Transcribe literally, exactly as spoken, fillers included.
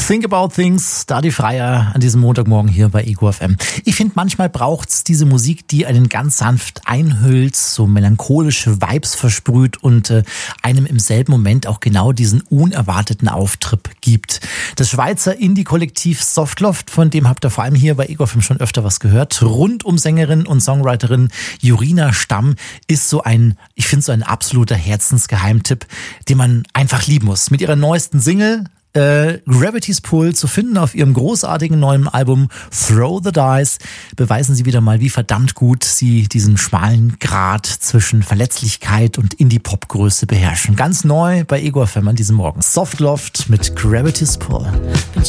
Think About Things, Dadi Freier an diesem Montagmorgen hier bei Ego F M. Ich finde, manchmal braucht's diese Musik, die einen ganz sanft einhüllt, so melancholische Vibes versprüht und äh, einem im selben Moment auch genau diesen unerwarteten Auftrieb gibt. Das Schweizer Indie-Kollektiv Softloft, von dem habt ihr vor allem hier bei Ego F M schon öfter was gehört, rund um Sängerin und Songwriterin Jorina Stamm, ist so ein, ich finde so ein absoluter Herzensgeheimtipp, den man einfach lieben muss. Mit ihrer neuesten Single Äh, Gravity's Pull zu finden auf ihrem großartigen neuen Album Throw the Dice, beweisen sie wieder mal, wie verdammt gut sie diesen schmalen Grat zwischen Verletzlichkeit und Indie-Pop-Größe beherrschen. Ganz neu bei Ego F M an diesem Morgen. Softloft mit Gravity's Pull.